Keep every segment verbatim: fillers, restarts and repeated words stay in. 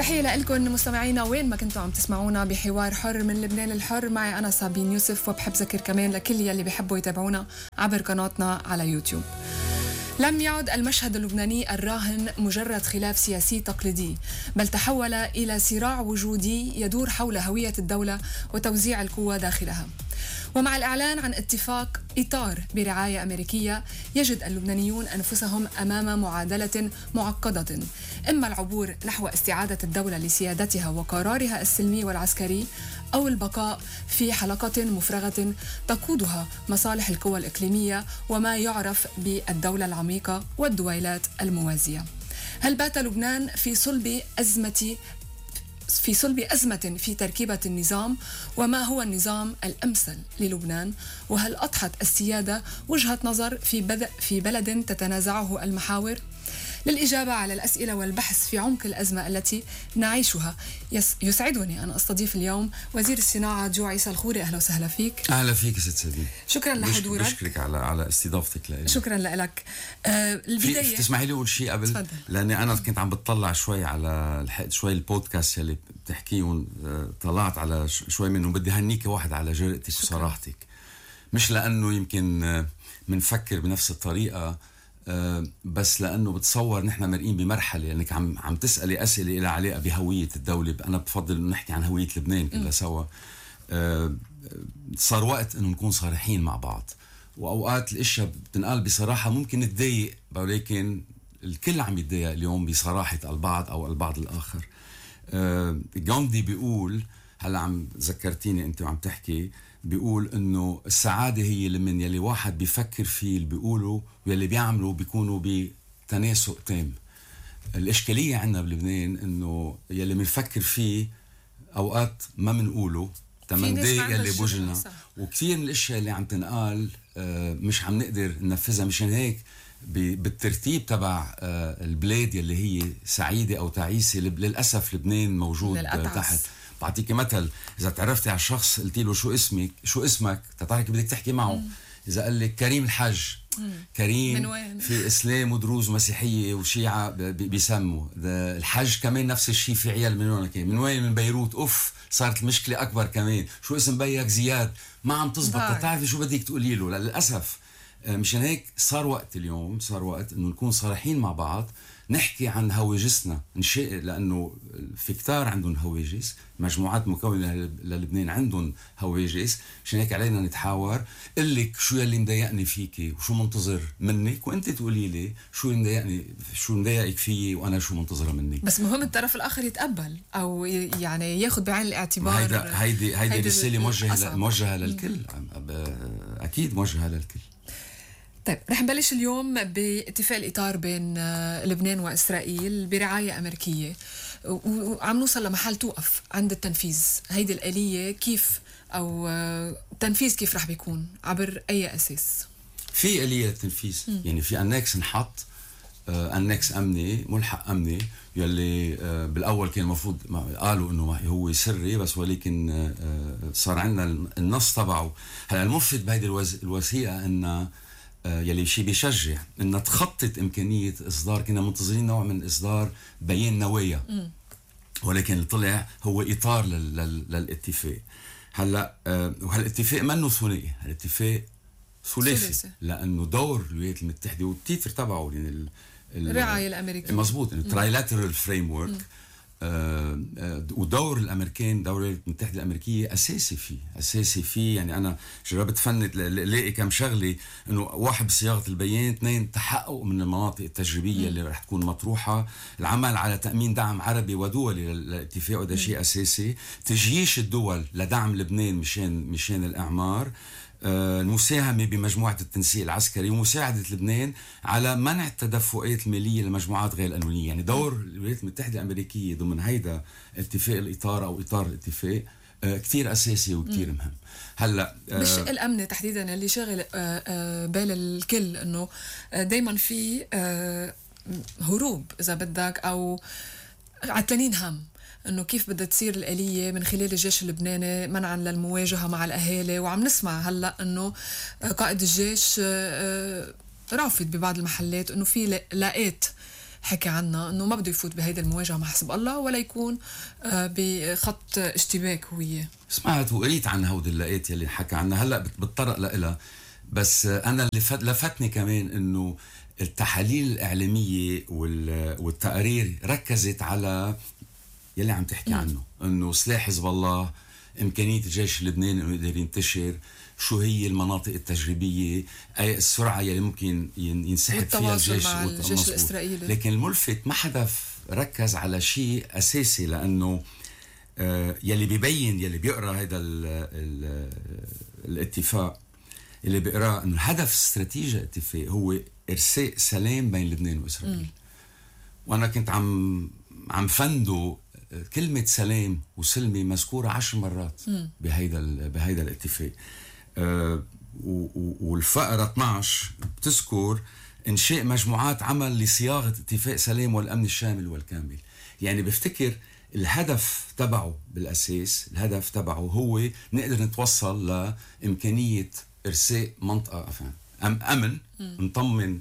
تحية لكم مستمعينا وين ما كنتوا عم تسمعونا بحوار حر من لبنان الحر. معي أنا صابين يوسف، وبحب ذكر كمان لكل يلي بيحبوا يتابعونا عبر قناتنا على يوتيوب. لم يعد المشهد اللبناني الراهن مجرد خلاف سياسي تقليدي، بل تحول إلى صراع وجودي يدور حول هوية الدولة وتوزيع القوى داخلها. ومع الإعلان عن اتفاق إطار برعاية أمريكية، يجد اللبنانيون أنفسهم أمام معادلة معقدة، إما العبور نحو استعادة الدولة لسيادتها وقرارها السلمي والعسكري، أو البقاء في حلقة مفرغة تقودها مصالح القوى الإقليمية وما يعرف بالدولة العميقة والدويلات الموازية. هل بات لبنان في صلب أزمة في صلب أزمة في تركيبة النظام؟ وما هو النظام الأمثل للبنان؟ وهل أضحت السيادة وجهة نظر في, بدأ في بلد تتنازعه المحاور؟ للإجابة على الأسئلة والبحث في عمق الأزمة التي نعيشها يسعدني أن أستضيف اليوم وزير الصناعة جو عيسى الخوري. أهلا وسهلا فيك. أهلا فيك ست سابين. شكرا لحضورك. بشكرك على على استضافتك لي. شكرا لك. آه البداية تسمحي لي أقول شيء قبل؟ تفضل. لأني أنا كنت عم بتطلع شوي على شوي البودكاست اللي بتحكيهم، طلعت على شوي منهم. بدي هنيك واحد على جرأتك وصراحتك، مش لأنه يمكن منفكر بنفس الطريقة، أه بس لأنه بتصور نحن مرقين بمرحلة لأنك يعني عم عم تسألي أسئلة إلى علاقة بهوية الدولة. أنا بفضل نحكي عن هوية لبنان كلها سوا. أه صار وقت إنه نكون صريحين مع بعض، وأوقات الأشياء بتنقال بصراحة ممكن نتضايق، ولكن الكل عم يتضايق اليوم بصراحة البعض أو البعض الآخر. أه غاندي بيقول، هلا عم ذكرتيني أنت وعم تحكي، بيقول إنه السعادة هي لمن يلي واحد بيفكر فيه اللي بيقوله ويلي بيعملوا بيكونوا بتناسق تام. الإشكالية عنا بلبنان إنه يلي منفكر فيه أوقات ما منقوله تمن دقيقة يلي بوجلنا، وكثير من الأشياء اللي عم تنقال مش عم نقدر ننفذها. مشان هيك بالترتيب تبع البلاد يلي هي سعيدة أو تعيسة، للأسف لبنان موجود تحت. بعطيك مثل، إذا تعرفتي على شخص قلتي له شو اسمك شو اسمك تعرفي بدك تحكي معه. مم. إذا قال لك كريم الحج، مم. كريم في إسلام ودروز ومسيحية وشيعة بيسموا الحج كمان نفس الشيء. في عيال من وين كمان؟ من وين؟ من بيروت. أوف، صارت المشكلة أكبر كمان. شو اسم بيك؟ زياد. ما عم تزبط، تعرفي شو بدك تقولي له. للأسف مشان هيك صار وقت اليوم، صار وقت إنه نكون صريحين مع بعض، نحكي عن هواجسنا نشيء، لأنه في كتار عندهم هواجس، مجموعات مكونة للبنان عندهم هواجس. عشان هيك علينا نتحاور. قلك شو يلي مضايقني فيكي وشو منتظر منك، وانت تقولي لي شو مضايقني شو مضايقك فيي وانا شو منتظره منك. بس مهم الطرف الاخر يتقبل او يعني ياخذ بعين الاعتبار. هيدا هيدي هيدي رساله موجهه موجهه للكل، اكيد موجهه للكل. طيب، رح نبلش اليوم باتفاق الإطار بين لبنان وإسرائيل برعاية أمريكية، وعم نوصل لمحل توقف عند التنفيذ. هيدي الآلية كيف أو التنفيذ كيف رح بيكون؟ عبر أي أساس؟ في آلية التنفيذ، م. يعني في أنكس نحط، أنكس أمني ملحق أمني يلي بالأول كان المفروض قالوا إنه هو سري، بس ولكن صار عندنا النص تبعه. هلا المفيد بهيدي الوثيقة إن يلي شيء بيشجع إن تخطط إمكانية إصدار. كنا منتظرين نوع من إصدار بيان نوايا، ولكن اللي طلع هو إطار لل... لل... للاتفاق. هلا أه وهالاتفاق منه ثنائي، هالاتفاق ثلاثي، لأنه دور الولايات المتحدة والتيتر تبعه يعني ال... الرعاية الأمريكية مزبوط، الترايلاترال فريمورك، آه آه ودور الامريكان، دور الولايات المتحده الامريكيه اساسي فيه اساسي فيه يعني انا جربت فند لاقي كم شغله، انه واحد بصياغه البيان، اثنين تحقق من المناطق التجريبيه اللي رح تكون مطروحه، العمل على تامين دعم عربي ودولي للاتفاق، وده شيء اساسي، تجييش الدول لدعم لبنان مشان مشان الاعمار، المساهمة بمجموعة التنسيق العسكري، ومساعدة لبنان على منع التدفقات المالية لمجموعات غير قانونية. يعني دور الولايات المتحدة الأمريكية ضمن هيدا اتفاق الإطار أو إطار الاتفاق كتير أساسي وكتير مهم. هلا بالشق الأمني تحديدا اللي شغل بال الكل، إنه دايما في هروب إذا بدك أو عتلانين هم انه كيف بدها تصير الآلية من خلال الجيش اللبناني منعا للمواجهة مع الأهالي. وعم نسمع هلا انه قائد الجيش رافض ببعض المحلات انه في لاقات حكي عنها انه ما بده يفوت بهيدي المواجهه مع حزب الله ولا يكون بخط اشتباك هو. سمعت وقريت عن هودي اللقيت يلي حكى عنها، هلا بتطرق لها. بس انا اللي لفتني كمان انه التحاليل الاعلاميه والتقارير ركزت على يلي عم تحكي عنه، انه سلاح حزب الله، امكانيه الجيش اللبناني انه يقدر ينتشر، شو هي المناطق التجريبيه، اي السرعه يلي ممكن ينسحب فيها الجيش مع الجيش الاسرائيلي. لكن الملفت ما حدا ركز على شيء اساسي، لانه آه يلي بيبين يلي بيقرا هذا الاتفاق، اللي بيقراه انه هدف استراتيجي الاتفاق هو ارساء سلام بين لبنان واسرائيل. م. وانا كنت عم عم فندو كلمه سلام وسلمي مذكوره عشر مرات م. بهيدا بهيدا الاتفاق. أه والفقره اثنعش بتذكر انشاء مجموعات عمل لصياغه اتفاق سلام والامن الشامل والكامل. يعني بفتكر الهدف تبعه بالاساس، الهدف تبعه هو نقدر نتوصل لامكانيه ارساء منطقه أم امن، نطمن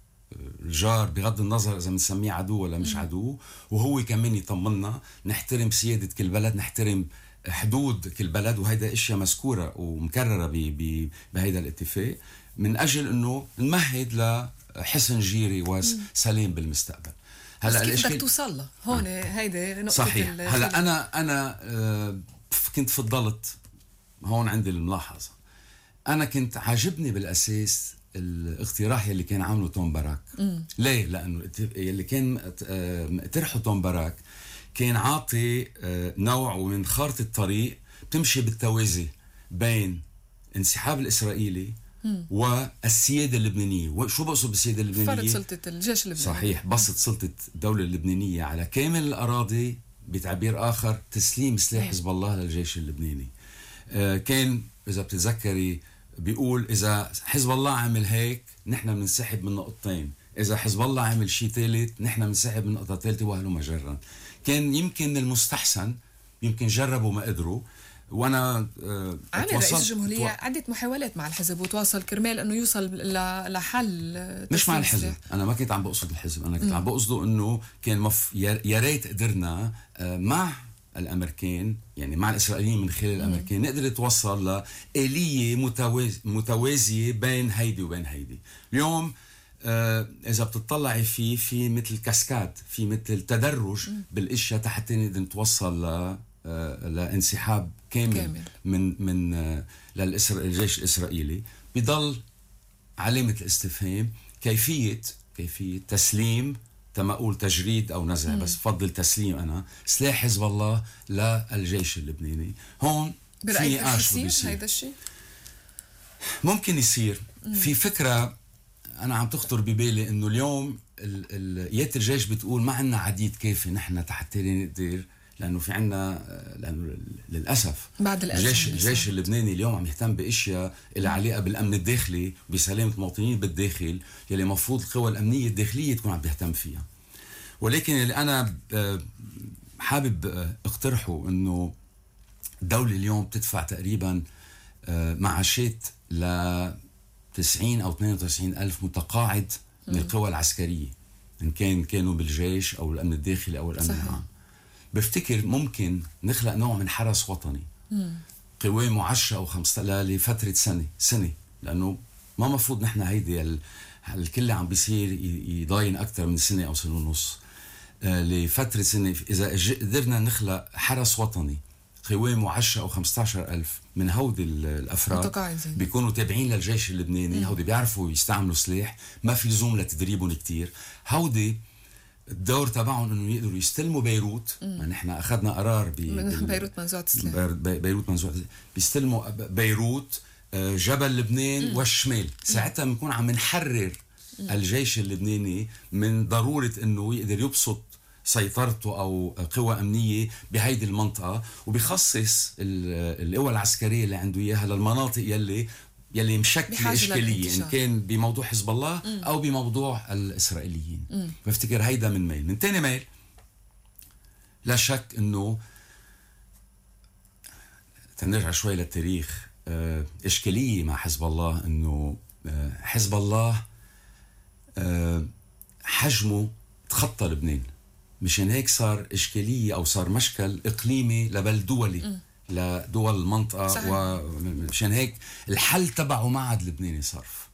الجار بغض النظر اذا بنسميه عدو ولا مش عدو، وهو كمان يطمنا، نحترم سياده كل بلد، نحترم حدود كل بلد، وهيدا اشياء مذكوره ومكرره بهيدا الاتفاق من اجل انه نمهد لحسن جيري وسلام بالمستقبل. هلا كيف بدك توصل له هون؟ هيدا نقطه صحيح. هلا انا انا آه كنت فضلت هون عندي الملاحظه، انا كنت عاجبني بالاساس الاقتراح يلي كان عامله توم باراك. مم. ليه؟ لانه يلي كان طرحه توم باراك كان عاطي نوع من خارطه الطريق بتمشي بالتوازي بين انسحاب الاسرائيلي مم. والسياده اللبنانيه. وشو بقصد بالسياده اللبنانيه؟ فرض سلطه الجيش اللبناني. صحيح، بسط سلطه الدوله اللبنانيه على كامل الاراضي، بتعبير اخر تسليم سلاح حزب الله للجيش اللبناني. آه كان اذا بتتذكري بيقول إذا حزب الله عمل هيك نحن بننسحب من نقطتين، إذا حزب الله عمل شيء ثالث نحن بننسحب من نقطة ثالثة، وهلم جرا. كان يمكن المستحسن، يمكن جربوا ما قدروا. وانا آه عمل رئيس الجمهورية تو... عدة محاولات مع الحزب وتواصل كرمال انه يوصل ل... لحل. مش مع الحزب، انا ما كنت عم بقصد الحزب، انا كنت م. عم بقصده انه كان مف... يا ريت قدرنا آه مع الامريكان، يعني مع الاسرائيليين من خلال الامريكان، نقدر نتوصل لآلية متواز... متوازيه بين هيدي وبين هيدي. اليوم آه اذا بتطلعي فيه في مثل كاسكاد، في مثل تدرج م. بالاشياء حتى نقدر نتوصل ل آه لانسحاب كامل, كامل. من من آه للجيش الاسرائيلي. بضل علامه الاستفهام كيفيه كيفيه تسليم، تما اقول تجريد او نزع، بس بفضل تسليم انا سلاح حزب الله للجيش اللبناني. هون في نقاش بده يصير. هيدا الشيء ممكن يصير. مم. في فكره انا عم تخطر ببالي انه اليوم يات الجيش بتقول ما عندنا عديد كافي نحن حتى نقدر، لانه في عندنا، لانه للاسف بعد الجيش الجيش اللبناني اليوم عم يهتم باشياء لها علاقه بالامن الداخلي، بسلامه المواطنين بالداخل، يلي مفروض القوى الامنيه الداخليه تكون عم تهتم فيها. ولكن اللي انا حابب اقترحه انه الدوله اليوم بتدفع تقريبا معاشات ل تسعين او اثنين وتسعين الف متقاعد من القوى العسكريه، ان كان كانوا بالجيش او الامن الداخلي او الامن العام. بفتكر ممكن نخلق نوع من حرس وطني، قوام عشرة او خمسة عشر لفتره سنه سنه، لانه ما مفروض نحن هيدي الكل عم بيصير يضاين اكثر من سنه او سنه ونص. آه لفتره سنه اذا قدرنا نخلق حرس وطني قوامه عشرة او خمسة عشر الف من هودي الافراد بيكونوا تابعين للجيش اللبناني، هودي بيعرفوا يستعملوا سلاح، ما في لزوم لتدريبهم كتير. هودي الدور تبعهم انه يقدروا يستلموا بيروت. نحن اخذنا قرار ب بيروت منزوعة السلاح، بيروت منزوعة، بيستلموا بيروت، جبل لبنان مم. والشمال. ساعتها بنكون عم نحرر الجيش اللبناني من ضروره انه يقدر يبسط سيطرته او قوى امنيه بهيدي المنطقه، وبيخصص القوى العسكريه اللي عنده اياها للمناطق يلي يلي مشكل إشكالية، إن كان بموضوع حزب الله مم. أو بموضوع الإسرائيليين. مم. بفتكر هيدا من ميل. من تاني ميل، لا شك أنه تنرجع شوي للتاريخ، اه إشكالية مع حزب الله أنه اه حزب الله اه حجمه تخطى لبنان. مشان هيك صار إشكالية أو صار مشكل إقليمي لبل دولي م. لدول المنطقة. ومشان هيك الحل تبعه ما عاد لبناني صرف.